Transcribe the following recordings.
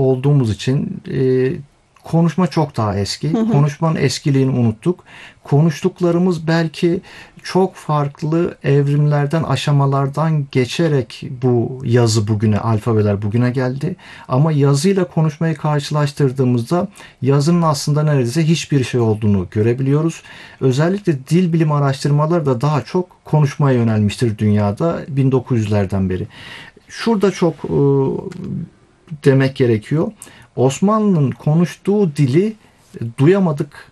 olduğumuz için konuşma çok daha eski. Konuşmanın eskiliğini unuttuk. Konuştuklarımız belki çok farklı evrimlerden, aşamalardan geçerek bu yazı bugüne, alfabeler bugüne geldi. Ama yazıyla konuşmayı karşılaştırdığımızda yazının aslında neredeyse hiçbir şey olduğunu görebiliyoruz. Özellikle dil bilim araştırmaları da daha çok konuşmaya yönelmiştir dünyada 1900'lerden beri. Şurada çok demek gerekiyor. Osmanlı'nın konuştuğu dili duyamadık.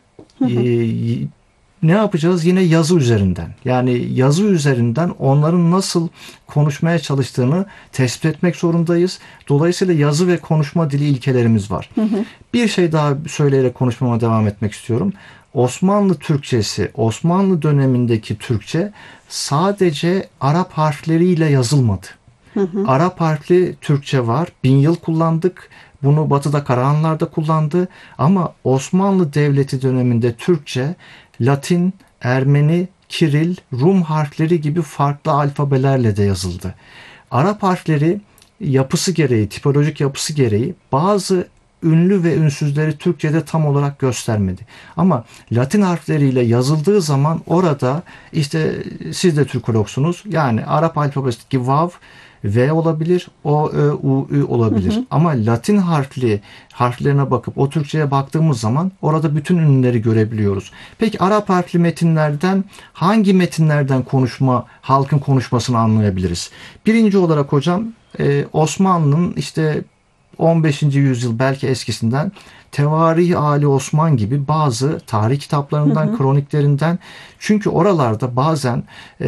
Ne yapacağız? Yine yazı üzerinden. Yani yazı üzerinden onların nasıl konuşmaya çalıştığını tespit etmek zorundayız. Dolayısıyla yazı ve konuşma dili ilkelerimiz var. Bir şey daha söyleyerek konuşmama devam etmek istiyorum. Osmanlı Türkçesi, Osmanlı dönemindeki Türkçe sadece Arap harfleriyle yazılmadı. Arap harfli Türkçe var. 1000 yıl kullandık. Bunu Batı'da Karahanlılar kullandı. Ama Osmanlı Devleti döneminde Türkçe, Latin, Ermeni, Kiril, Rum harfleri gibi farklı alfabelerle de yazıldı. Arap harfleri yapısı gereği, tipolojik yapısı gereği bazı ünlü ve ünsüzleri Türkçe'de tam olarak göstermedi. Ama Latin harfleriyle yazıldığı zaman orada işte siz de Türkologsunuz. Yani Arap alfabesindeki vav V olabilir, O, Ö, U, Ü olabilir. Ama Latin harflerine bakıp o Türkçe'ye baktığımız zaman orada bütün ünlüleri görebiliyoruz. Peki Arap harfli metinlerden hangi metinlerden halkın konuşmasını anlayabiliriz? Birinci olarak hocam Osmanlı'nın işte 15. yüzyıl belki eskisinden Tevarih Ali Osman gibi bazı tarih kitaplarından, kroniklerinden, çünkü oralarda bazen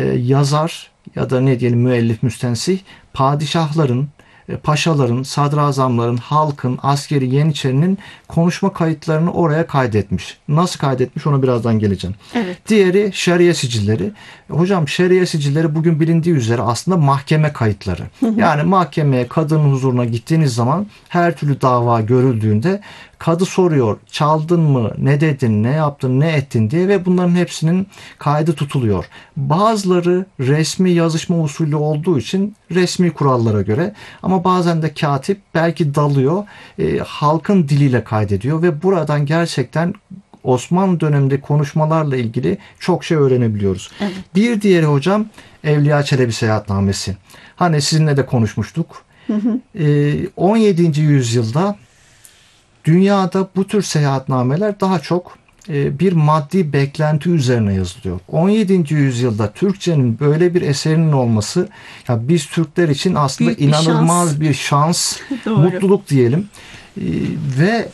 yazar ya da ne diyelim müellif müstensih padişahların, paşaların, sadrazamların, halkın, askeri yeniçerinin konuşma kayıtlarını oraya kaydetmiş. Nasıl kaydetmiş ona birazdan geleceğim. Evet. Diğeri şeriye sicilleri. Hocam şeriye sicilleri bugün bilindiği üzere aslında mahkeme kayıtları. Yani mahkemeye, kadının huzuruna gittiğiniz zaman her türlü dava görüldüğünde kadı soruyor, çaldın mı, ne dedin, ne yaptın, ne ettin diye ve bunların hepsinin kaydı tutuluyor. Bazıları resmi yazışma usulü olduğu için resmi kurallara göre, ama bazen de katip belki dalıyor, halkın diliyle kaydediyor ve buradan gerçekten Osmanlı döneminde konuşmalarla ilgili çok şey öğrenebiliyoruz. Evet. Bir diğeri hocam Evliya Çelebi seyahatnamesi. Hani sizinle de konuşmuştuk. 17. yüzyılda dünyada bu tür seyahatnameler daha çok bir maddi beklenti üzerine yazılıyor. 17. yüzyılda Türkçenin böyle bir eserinin olması, ya biz Türkler için aslında büyük bir inanılmaz şans. bir şans, Doğru. mutluluk diyelim. Ve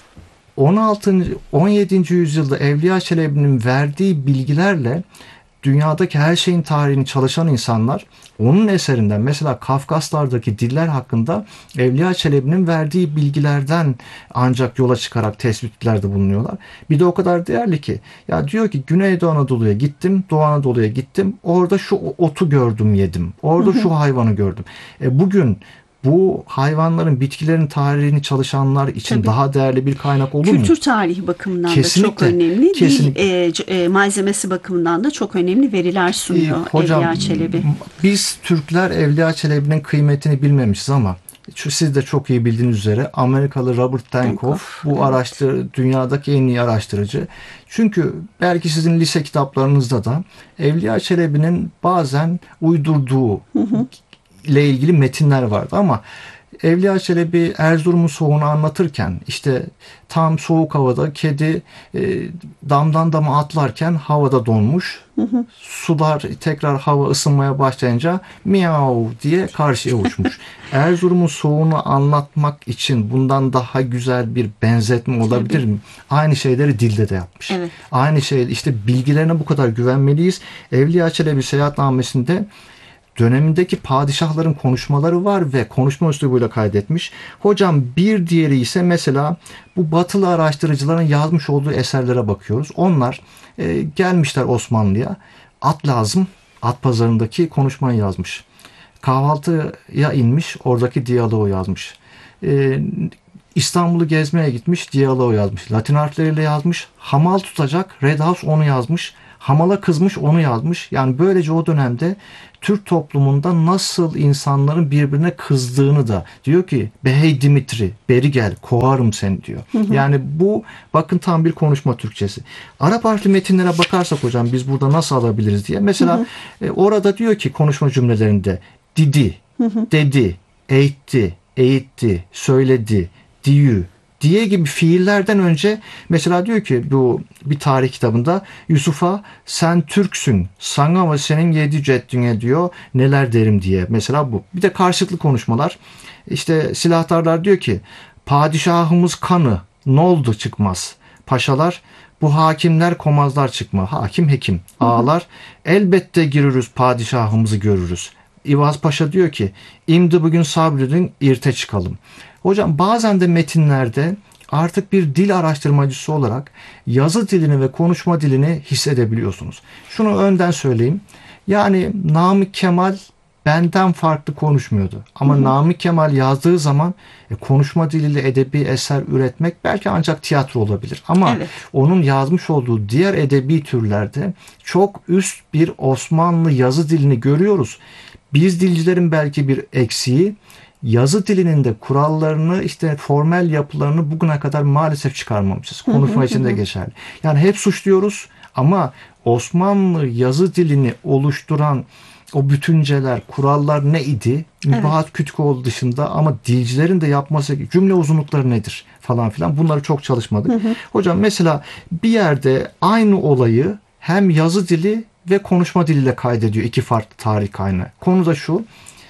17. yüzyılda Evliya Çelebi'nin verdiği bilgilerle dünyadaki her şeyin tarihini çalışan insanlar onun eserinden, mesela Kafkaslardaki diller hakkında Evliya Çelebi'nin verdiği bilgilerden ancak yola çıkarak tespitlerde bulunuyorlar. Bir de o kadar değerli ki, ya diyor ki Güneydoğu Anadolu'ya gittim, Doğu Anadolu'ya gittim, orada şu otu gördüm, yedim, orada şu hayvanı gördüm. Bugün bu hayvanların, bitkilerin tarihini çalışanlar için Tabii. daha değerli bir kaynak olur mu? Kültür tarihi bakımından Kesinlikle, da çok önemli. kesinlikle. Dil malzemesi bakımından da çok önemli veriler sunuyor Hocam, Evliya Çelebi. biz Türkler Evliya Çelebi'nin kıymetini bilmemişiz ama siz de çok iyi bildiğiniz üzere Amerikalı Robert Dankoff bu dünyadaki en iyi araştırıcı. Çünkü belki sizin lise kitaplarınızda da Evliya Çelebi'nin bazen uydurduğu ile ilgili metinler vardı ama Evliya Çelebi Erzurum'un soğuğunu anlatırken işte tam soğuk havada kedi damdan dama atlarken havada donmuş. Sular tekrar, hava ısınmaya başlayınca miyav diye karşıya uçmuş. Erzurum'un soğuğunu anlatmak için bundan daha güzel bir benzetme olabilir mi? Aynı şeyleri dilde de yapmış. Evet. Aynı şey, işte bilgilerine bu kadar güvenmeliyiz. Evliya Çelebi seyahatnamesinde dönemindeki padişahların konuşmaları var ve konuşma üslubuyla kaydetmiş. Hocam bir diğeri ise mesela bu batılı araştırıcıların yazmış olduğu eserlere bakıyoruz. Onlar gelmişler Osmanlı'ya. At lazım. At pazarındaki konuşmayı yazmış. Kahvaltıya inmiş. Oradaki diyaloğu yazmış. İstanbul'u gezmeye gitmiş. Diyaloğu yazmış. Latin harfleriyle yazmış. Hamal tutacak. Red House onu yazmış. Hamala kızmış, onu yazmış. Yani böylece o dönemde Türk toplumunda nasıl insanların birbirine kızdığını da diyor ki "Behey Dimitri, beri gel, kovarım seni" diyor. Yani bu bakın tam bir konuşma Türkçesi. Arap harfli metinlere bakarsak hocam biz burada nasıl alabiliriz diye. Mesela orada diyor ki konuşma cümlelerinde didi, dedi, eğitti, eğitti, söyledi, diyü, diye gibi fiillerden önce mesela diyor ki bu bir tarih kitabında Yusuf'a sen Türksün sana ve senin yedi ceddine diyor neler derim diye. Mesela bu. Bir de karşılıklı konuşmalar. İşte silahtarlar diyor ki padişahımız kanı ne oldu çıkmaz. Paşalar bu hakimler komazlar çıkma. Hakim hekim. Ağalar elbette girürüz padişahımızı görürüz. İvaz Paşa diyor ki imdi bugün sabredin irte çıkalım. Hocam bazen de metinlerde artık bir dil araştırmacısı olarak yazı dilini ve konuşma dilini hissedebiliyorsunuz. Şunu önden söyleyeyim. Yani Namık Kemal benden farklı konuşmuyordu. Ama Namık Kemal yazdığı zaman konuşma diliyle edebi eser üretmek belki ancak tiyatro olabilir. Ama onun yazmış olduğu diğer edebi türlerde çok üst bir Osmanlı yazı dilini görüyoruz. Biz dilcilerin belki bir eksiği yazı dilinin de kurallarını işte formel yapılarını bugüne kadar maalesef çıkarmamışız. Konuşma için de geçerli. Yani hep suçluyoruz ama Osmanlı yazı dilini oluşturan o bütünceler, kurallar ne idi? Mübahat Kütükoğlu dışında ama dilcilerin de yapması cümle uzunlukları nedir falan filan bunları çok çalışmadık. Hocam mesela bir yerde aynı olayı hem yazı dili ve konuşma diliyle kaydediyor iki farklı tarih kaynağı. Konu da şu.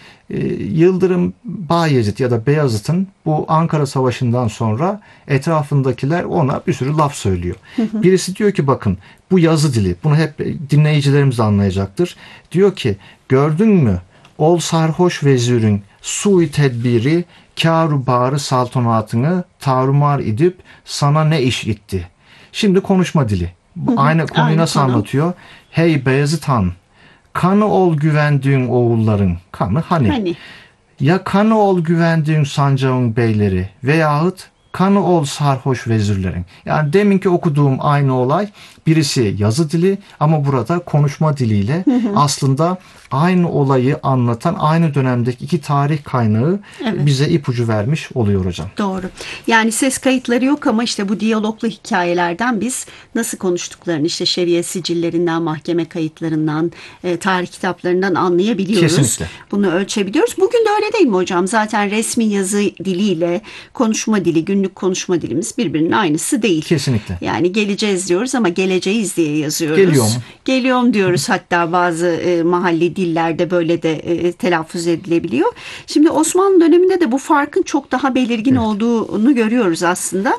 Yıldırım Bayezid ya da Beyazıt'ın bu Ankara Savaşı'ndan sonra etrafındakiler ona bir sürü laf söylüyor. Birisi diyor ki bakın bu yazı dili. Bunu hep dinleyicilerimiz anlayacaktır. Diyor ki gördün mü ol sarhoş vezirün sui tedbiri kâru bağrı saltanatını tarumar edip sana ne iş itti. Şimdi konuşma dili. Aynı konuyu nasıl anlatıyor? Hey Beyazıt Han, kanı ol güvendiğin oğulların, kanı hani. Ya kanı ol güvendiğin sancağın beyleri veyahut kanı ol sarhoş vezirlerin. Yani deminki okuduğum aynı olay birisi yazı dili ama burada konuşma diliyle aslında aynı olayı anlatan aynı dönemdeki iki tarih kaynağı bize ipucu vermiş oluyor hocam. Doğru. Yani ses kayıtları yok ama işte bu diyaloglu hikayelerden biz nasıl konuştuklarını işte şeriye sicillerinden, mahkeme kayıtlarından, tarih kitaplarından anlayabiliyoruz. Kesinlikle. Bunu ölçebiliyoruz. Bugün de öyle değil mi hocam? Zaten resmi yazı diliyle konuşma dili, günlük konuşma dilimiz birbirinin aynısı değil. Kesinlikle. Yani geleceğiz diyoruz ama geleceğiz diye yazıyoruz. Geliyorum. Geliyorum diyoruz hatta bazı mahalli dillerde böyle de telaffuz edilebiliyor. Şimdi Osmanlı döneminde de bu farkın çok daha belirgin olduğunu görüyoruz aslında.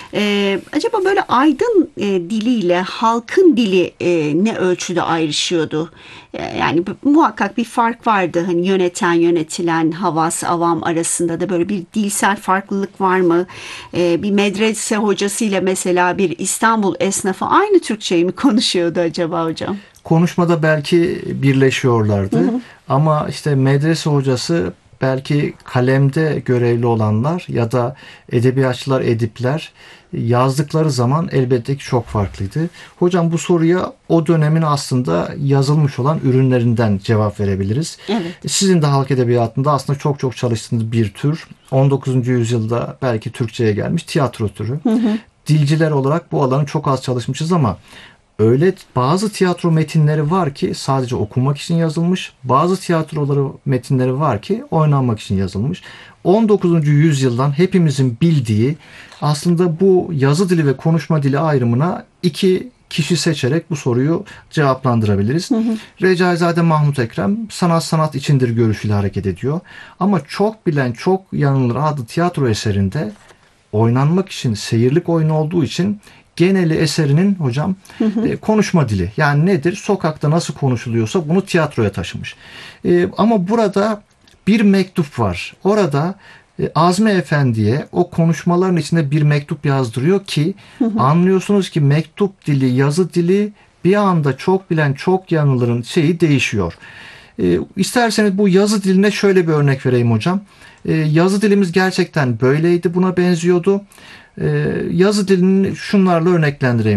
Acaba böyle aydın diliyle halkın dili ne ölçüde ayrışıyordu? Yani muhakkak bir fark vardı. Hani yöneten, yönetilen, havas, avam arasında da böyle bir dilsel farklılık var mı? Bir medrese hocasıyla mesela bir İstanbul esnafı aynı Türkçeyi mi konuşuyordu acaba hocam? Konuşmada belki birleşiyorlardı ama işte medrese hocası belki kalemde görevli olanlar ya da edebiyatçılar, edipler yazdıkları zaman elbette ki çok farklıydı. Hocam bu soruya o dönemin aslında yazılmış olan ürünlerinden cevap verebiliriz. Sizin de halk edebiyatında aslında çok çalıştığınız bir tür. 19. yüzyılda belki Türkçe'ye gelmiş tiyatro türü. Dilciler olarak bu alanı çok az çalışmışız ama öyle bazı tiyatro metinleri var ki sadece okumak için yazılmış. Bazı tiyatro metinleri var ki oynanmak için yazılmış. 19. yüzyıldan hepimizin bildiği aslında bu yazı dili ve konuşma dili ayrımına iki kişi seçerek bu soruyu cevaplandırabiliriz. Recaizade Mahmut Ekrem sanat içindir görüşüyle hareket ediyor. Ama çok bilen çok yanılır adlı tiyatro eserinde oynanmak için seyirlik oyunu olduğu için geneli eserinin hocam konuşma dili. Yani nedir? Sokakta nasıl konuşuluyorsa bunu tiyatroya taşımış. Ama burada bir mektup var. Orada Azmi Efendi'ye o konuşmaların içinde bir mektup yazdırıyor ki anlıyorsunuz ki mektup dili, yazı dili bir anda çok bilen çok yanılırın şeyi değişiyor. İsterseniz bu yazı diline şöyle bir örnek vereyim hocam. Yazı dilimiz gerçekten böyleydi, buna benziyordu. Yazı dilini şunlarla örneklendireyim.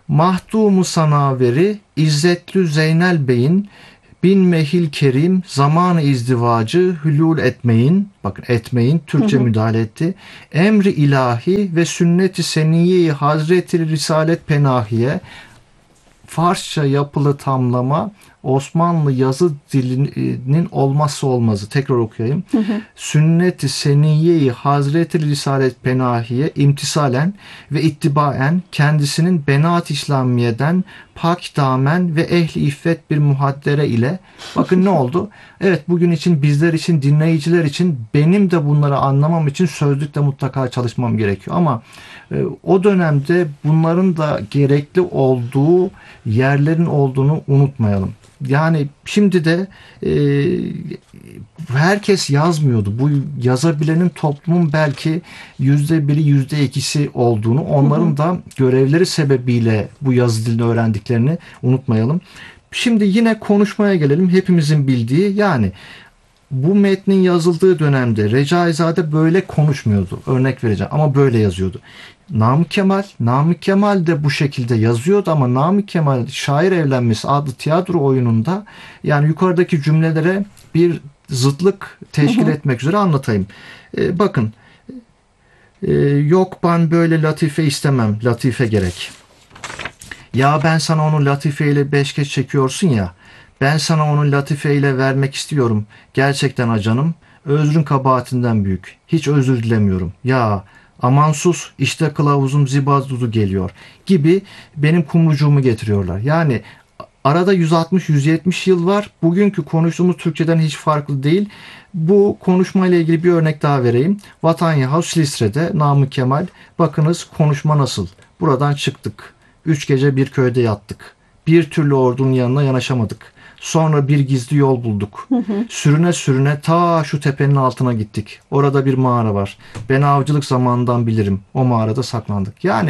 Mahdumu sanaveri İzzetli Zeynel Bey'in bin mehil kerim zamanı izdivacı hülul etmeyin, bakın etmeyin Türkçe müdahale etti. Emri ilahi ve sünnet-i seniyye-i Hazreti Risalet Penahiye, Farsça yapılı tamlama Osmanlı yazı dilinin olmazsa olmazı. Tekrar okuyayım. Sünnet-i seniyye-i Hazreti Risalet Penahiye imtisalen ve ittibaen kendisinin Benaat İslamiye'den pak damen ve ehli iffet bir muhaddere ile, bakın ne oldu? Evet, bugün için, bizler için, dinleyiciler için, benim de bunları anlamam için sözlükte mutlaka çalışmam gerekiyor. Ama o dönemde bunların da gerekli olduğu yerlerin olduğunu unutmayalım. Yani şimdi de herkes yazmıyordu. Bu yazabilenin toplumun belki %1'i %2'si olduğunu, onların da görevleri sebebiyle bu yazı dilini öğrendiklerini unutmayalım. Şimdi yine konuşmaya gelelim. Hepimizin bildiği, yani bu metnin yazıldığı dönemde Recaizade böyle konuşmuyordu. Örnek vereceğim, ama böyle yazıyordu. Namık Kemal de bu şekilde yazıyordu, ama Namık Kemal Şair Evlenmesi adlı tiyatro oyununda, yani yukarıdaki cümlelere bir zıtlık teşkil etmek üzere anlatayım. Bakın, yok ben böyle latife istemem, latife gerek. Ya ben sana onu latifeyle beşkeç çekiyorsun ya, ben sana onu latifeyle vermek istiyorum. Gerçekten acanım, özrün kabahatinden büyük. Hiç özür dilemiyorum. Ya aman sus, işte kılavuzum Zibazdudu geliyor gibi benim kumrucuğumu getiriyorlar. Yani arada 160-170 yıl var. Bugünkü konuştuğumuz Türkçeden hiç farklı değil. Bu konuşmayla ilgili bir örnek daha vereyim. Vatanya Silistre'de Namık Kemal, bakınız konuşma nasıl? Buradan çıktık. 3 gece bir köyde yattık. Bir türlü ordunun yanına yanaşamadık. Sonra bir gizli yol bulduk. Sürüne sürüne ta şu tepenin altına gittik. Orada bir mağara var. Ben avcılık zamanından bilirim. O mağarada saklandık. Yani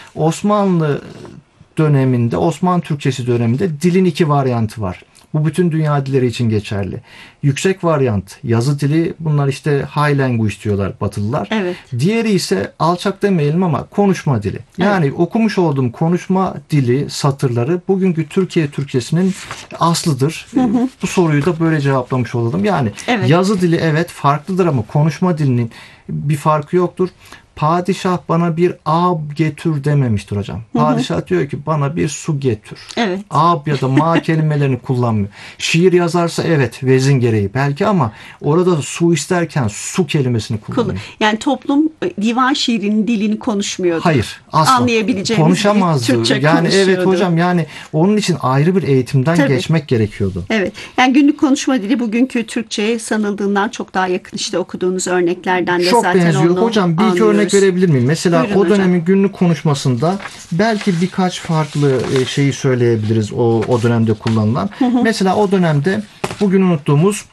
Osmanlı döneminde, Osmanlı Türkçesi döneminde dilin 2 varyantı var. Bu bütün dünya dilleri için geçerli. Yüksek varyant, yazı dili, bunlar işte high language diyorlar Batılılar. Evet. Diğeri ise alçak demeyelim ama konuşma dili. Yani okumuş olduğum konuşma dili satırları bugünkü Türkiye Türkçesinin aslıdır. Bu soruyu da böyle cevaplamış olalım. Yani yazı dili evet farklıdır, ama konuşma dilinin bir farkı yoktur. Padişah bana bir ab getir dememiştir hocam. Padişah diyor ki bana bir su getir. Evet. Ab ya da ma kelimelerini kullanmıyor. Şiir yazarsa evet vezin gereği belki, ama orada su isterken su kelimesini kullanıyor. Yani toplum divan şiirinin dilini konuşmuyordu. Hayır, asla. Anlayabileceğimiz konuşamazdı. Türkçe yani konuşuyordu. Evet hocam, yani onun için ayrı bir eğitimden geçmek gerekiyordu. Evet. Yani günlük konuşma dili bugünkü Türkçe'ye sanıldığından çok daha yakın, işte okuduğunuz örneklerden de çok zaten benziyor. onu Hocam bir iki örnek verebilir miyim? Mesela Buyurun o dönemin hocam. günlük konuşmasında belki birkaç farklı şeyi söyleyebiliriz o dönemde kullanılan. Mesela o dönemde bugün unuttuğumuz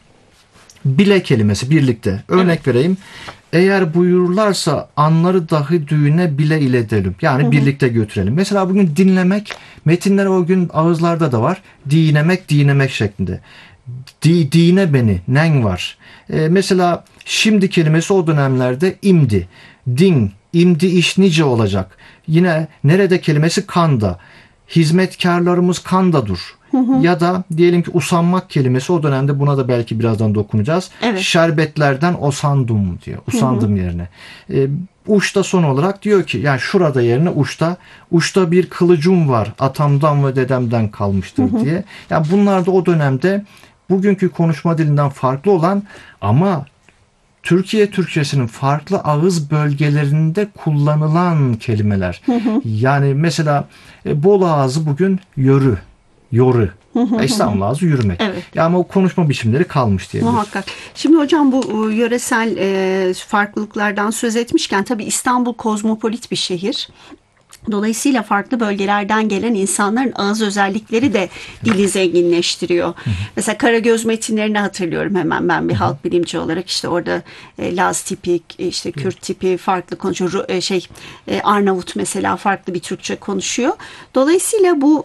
bile kelimesi, birlikte. Örnek vereyim. Eğer buyururlarsa anları dahi düğüne bile ile edelim. Yani birlikte götürelim. Mesela bugün dinlemek, metinler o gün ağızlarda da var. Dinemek şeklinde. Dine beni, nen var. Mesela şimdi kelimesi o dönemlerde imdi. Din, imdi iş nice olacak. Yine nerede kelimesi kanda. Hizmetkarlarımız kandadır. Ya da diyelim ki usanmak kelimesi o dönemde, buna da belki birazdan dokunacağız. Evet. Şerbetlerden osandum diyor. Usandım yerine. Uçta son olarak diyor ki, yani şurada yerine uçta bir kılıcım var. Atamdan ve dedemden kalmıştır diye. Yani bunlar da o dönemde bugünkü konuşma dilinden farklı olan, ama Türkiye Türkçesinin farklı ağız bölgelerinde kullanılan kelimeler. Yani mesela Bolu ağzı bugün yoru. İstanbul ağzı yürümek. Evet. Yani o konuşma biçimleri kalmış diyebiliriz. Muhakkak. Şimdi hocam bu yöresel farklılıklardan söz etmişken, tabii İstanbul kozmopolit bir şehir. Dolayısıyla farklı bölgelerden gelen insanların ağız özellikleri de dili zenginleştiriyor. Mesela Karagöz metinlerini hatırlıyorum hemen ben bir halk bilimci olarak. İşte orada Laz tipi, işte Kürt tipi farklı konuşuyor. Arnavut mesela farklı bir Türkçe konuşuyor. Dolayısıyla bu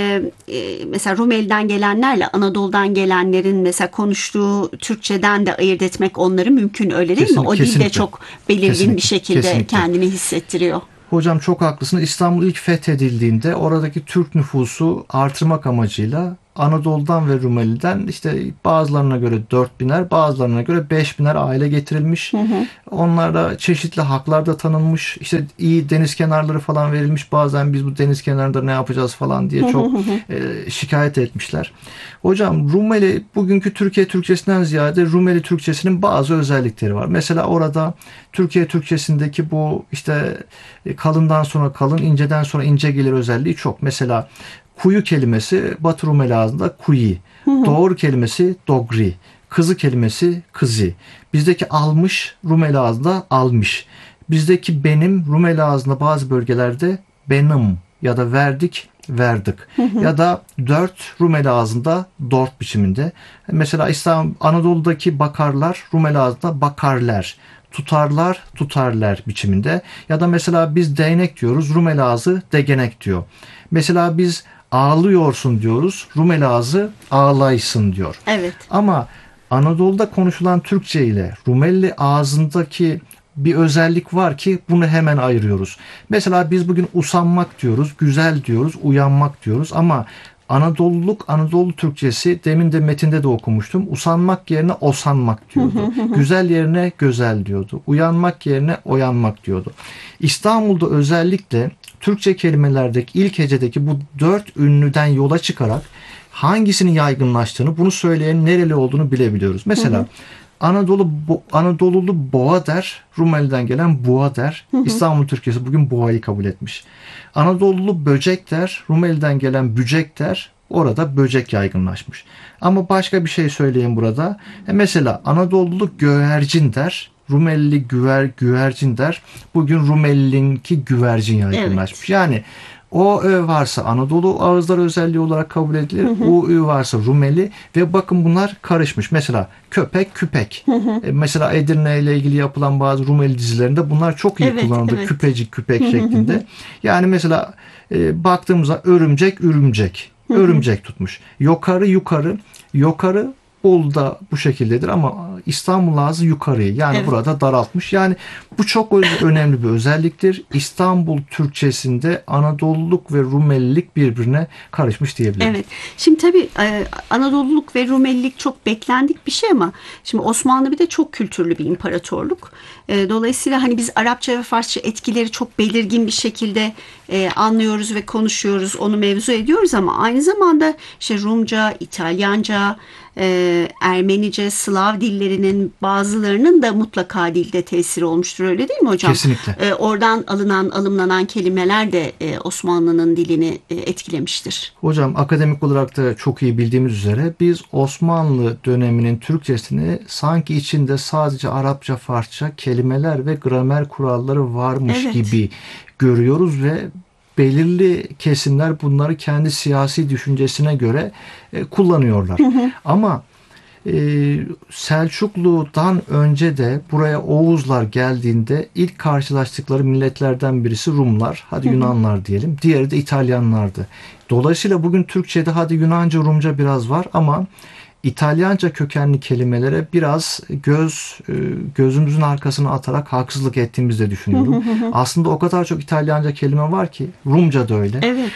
mesela Rumeli'den gelenlerle Anadolu'dan gelenlerin mesela konuştuğu Türkçeden de ayırt etmek onları mümkün, öyle değil mi? O dil de çok belirgin bir şekilde kendini hissettiriyor. Hocam çok haklısın. İstanbul ilk fethedildiğinde oradaki Türk nüfusu artırmak amacıyla Anadolu'dan ve Rumeli'den işte bazılarına göre 4.000'er, bazılarına göre 5.000'er aile getirilmiş. Onlara çeşitli haklar da tanınmış. İşte iyi deniz kenarları falan verilmiş. Bazen biz bu deniz kenarında ne yapacağız falan diye çok şikayet etmişler. Hocam Rumeli bugünkü Türkiye Türkçesinden ziyade Rumeli Türkçesinin bazı özellikleri var. Mesela orada Türkiye Türkçesindeki bu işte kalından sonra kalın, inceden sonra ince gelir özelliği çok. Mesela kuyu kelimesi Batı Rumeli ağzında kuyi. Doğru kelimesi dogri. Kızı kelimesi kızı. Bizdeki almış Rumeli ağzında almış. Bizdeki benim Rumeli ağzında bazı bölgelerde benim ya da verdik verdik. Ya da dört Rumeli ağzında dört biçiminde. Mesela Anadolu'daki bakarlar Rumeli ağzında bakarlar. Tutarlar, tutarlar biçiminde. Ya da mesela biz değnek diyoruz. Rumeli ağzı degenek diyor. Mesela biz ağlıyorsun diyoruz. Rumeli ağzı ağlaysın diyor. Evet. Ama Anadolu'da konuşulan Türkçe ile Rumeli ağzındaki bir özellik var ki bunu hemen ayırıyoruz. Mesela biz bugün usanmak diyoruz, güzel diyoruz, uyanmak diyoruz ama Anadolu Türkçesi demin de metinde de okumuştum. Usanmak yerine osanmak diyordu. Güzel yerine güzel diyordu. Uyanmak yerine oyanmak diyordu. İstanbul'da özellikle Türkçe kelimelerdeki ilk hecedeki bu 4 ünlüden yola çıkarak hangisinin yaygınlaştığını, bunu söyleyen nereli olduğunu bilebiliyoruz. Mesela Anadolulu boğa der, Rumeli'den gelen boğa der. İstanbul Türkçesi bugün boğayı kabul etmiş. Anadolulu böcek der, Rumeli'den gelen bücek der. Orada böcek yaygınlaşmış. Ama başka bir şey söyleyeyim burada. Mesela Anadolulu güvercin der, Rumelili güvercin der. Bugün Rumeli'ninki güvercin yaygınlaşmış. Evet. Yani o ö varsa Anadolu ağızları özelliği olarak kabul edilir. O ü varsa Rumeli ve bakın bunlar karışmış. Mesela köpek, küpek. Mesela Edirne ile ilgili yapılan bazı Rumeli dizilerinde bunlar çok iyi kullanıldı. Evet. Küpecik, küpek şeklinde. Yani mesela baktığımızda örümcek, ürümcek. Örümcek tutmuş. Yukarı, yukarı. Yukarı Bolu'da bu şekildedir ama İstanbul ağzı yukarıyı yani burada daraltmış. Yani bu çok önemli bir özelliktir. İstanbul Türkçesinde Anadoluluk ve Rumelilik birbirine karışmış diyebilirim. Evet. Şimdi tabii Anadoluluk ve Rumelilik çok beklendik bir şey ama şimdi Osmanlı bir de çok kültürlü bir imparatorluk. Dolayısıyla hani biz Arapça ve Farsça etkileri çok belirgin bir şekilde anlıyoruz ve konuşuyoruz, onu mevzu ediyoruz ama aynı zamanda işte Rumca, İtalyanca, Ermenice, Slav dillerinin bazılarının da mutlaka dilde tesiri olmuştur, öyle değil mi hocam? Kesinlikle. Oradan alımlanan kelimeler de Osmanlı'nın dilini etkilemiştir. Hocam akademik olarak da çok iyi bildiğimiz üzere biz Osmanlı döneminin Türkçesini sanki içinde sadece Arapça, Farsça kelimeler ve gramer kuralları varmış gibi görüyoruz ve belirli kesimler bunları kendi siyasi düşüncesine göre kullanıyorlar. Ama Selçuklu'dan önce de buraya Oğuzlar geldiğinde ilk karşılaştıkları milletlerden birisi Rumlar, hadi Yunanlar diyelim, diğeri de İtalyanlardı. Dolayısıyla bugün Türkçe'de hadi Yunanca, Rumca biraz var ama İtalyanca kökenli kelimelere biraz gözümüzün arkasına atarak haksızlık ettiğimizi de düşünüyorum. Aslında o kadar çok İtalyanca kelime var ki Rumca da öyle. Evet.